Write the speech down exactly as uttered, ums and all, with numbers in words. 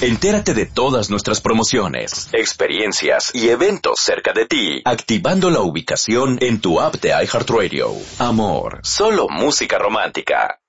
Entérate de todas nuestras promociones, experiencias y eventos cerca de ti, activando la ubicación en tu app de iHeartRadio. Amor, solo música romántica.